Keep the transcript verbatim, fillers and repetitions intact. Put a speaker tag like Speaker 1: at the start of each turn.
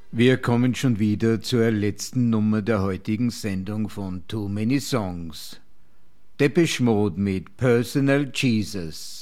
Speaker 1: Wir kommen schon wieder zur letzten Nummer der heutigen Sendung von Too Many Songs. Depeche Mode mit Personal Jesus.